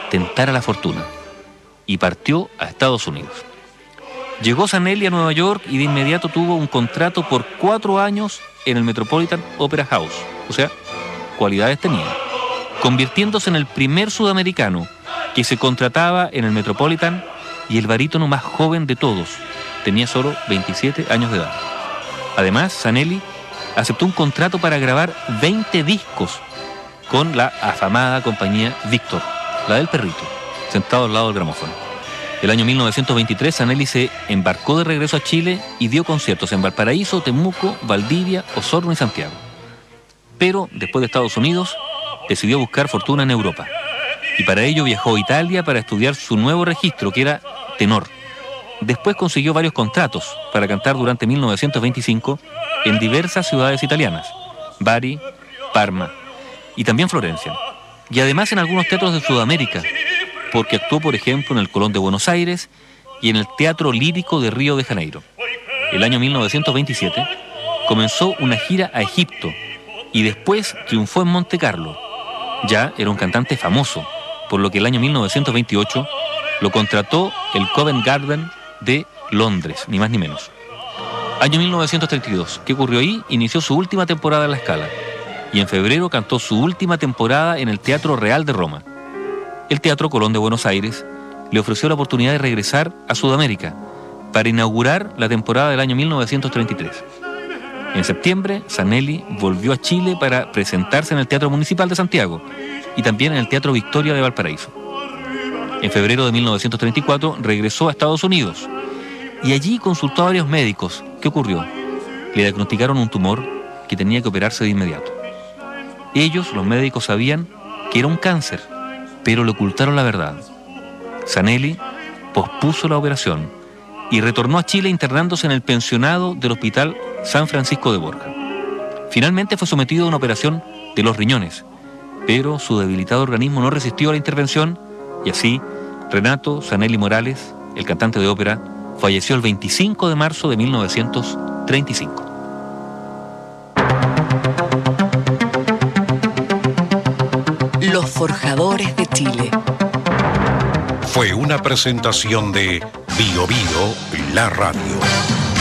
tentara la fortuna y partió a Estados Unidos. Llegó Zanelli a Nueva York y de inmediato tuvo un contrato por 4 años en el Metropolitan Opera House. O sea, cualidades tenía, convirtiéndose en el primer sudamericano que se contrataba en el Metropolitan y el barítono más joven de todos. Tenía solo 27 años de edad. Además, Zanelli aceptó un contrato para grabar 20 discos con la afamada compañía Víctor, la del perrito, sentado al lado del gramófono. El año 1923, Zanelli se embarcó de regreso a Chile y dio conciertos en Valparaíso, Temuco, Valdivia, Osorno y Santiago. Pero, después de Estados Unidos, decidió buscar fortuna en Europa. Y para ello viajó a Italia para estudiar su nuevo registro, que era tenor. Después consiguió varios contratos para cantar durante 1925 en diversas ciudades italianas, Bari, Parma y también Florencia. Y además en algunos teatros de Sudamérica, porque actuó, por ejemplo, en el Colón de Buenos Aires y en el Teatro Lírico de Río de Janeiro. El año 1927 comenzó una gira a Egipto y después triunfó en Monte Carlo. Ya era un cantante famoso, por lo que el año 1928 lo contrató el Covent Garden de Londres, ni más ni menos. Año 1932, ¿qué ocurrió ahí? Inició su última temporada en La Scala y en febrero cantó su última temporada en el Teatro Real de Roma. El Teatro Colón de Buenos Aires le ofreció la oportunidad de regresar a Sudamérica para inaugurar la temporada del año 1933. En septiembre, Zanelli volvió a Chile para presentarse en el Teatro Municipal de Santiago y también en el Teatro Victoria de Valparaíso. En febrero de 1934 regresó a Estados Unidos y allí consultó a varios médicos. ¿Qué ocurrió? Le diagnosticaron un tumor que tenía que operarse de inmediato. Ellos, los médicos, sabían que era un cáncer, pero le ocultaron la verdad. Zanelli pospuso la operación y retornó a Chile internándose en el pensionado del Hospital San Francisco de Borja. Finalmente fue sometido a una operación de los riñones, pero su debilitado organismo no resistió a la intervención y así Renato Zanelli Morales, el cantante de ópera, falleció el 25 de marzo de 1935. Los Forjadores de Chile. Fue una presentación de Bio Bio, la radio.